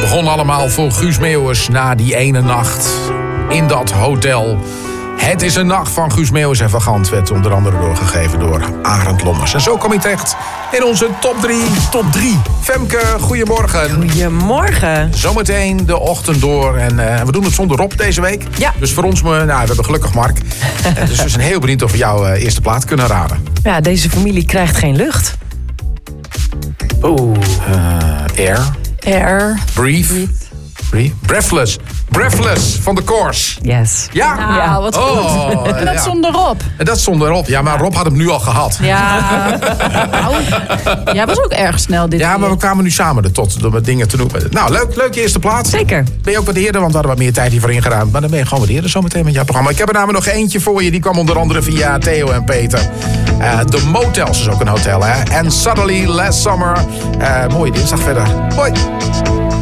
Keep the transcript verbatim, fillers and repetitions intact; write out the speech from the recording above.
begon allemaal voor Guus Meeuwis na die ene nacht in dat hotel. Het is een nacht van Guus Meeuwis en Van Gant werd onder andere doorgegeven door Arend Lommers. En zo kom je terecht in onze top drie. Top drie. Femke, goedemorgen. Goedemorgen. Zometeen de ochtend door. En uh, we doen het zonder Rob deze week. Ja. Dus voor ons, nou, we hebben gelukkig Mark. uh, dus we zijn heel benieuwd of we jouw uh, eerste plaat kunnen raden. Ja, deze familie krijgt geen lucht. Oeh. Uh, air. Air. Breathe. Breathe. Breathless. Breathless van de Course. Yes. Ja? Ja, ja. Wat goed. Oh, en dat ja. zonder Rob. En dat zonder Rob. Ja, maar Rob had hem nu al gehad. Ja. Nou, jij was ook erg snel dit Ja, keer. maar we kwamen nu samen er tot door wat dingen te noemen. Nou, leuk, leuk je eerste plaats. Zeker. Ben je ook wat eerder, want we hadden wat meer tijd hiervoor ingeruimd. Maar dan ben je gewoon wat eerder zometeen met jouw programma. Ik heb er namelijk nog eentje voor je. Die kwam onder andere via Theo en Peter. Uh, de Motels is ook een hotel, hè. En Suddenly Last Summer. Uh, mooie dinsdag verder. Hoi.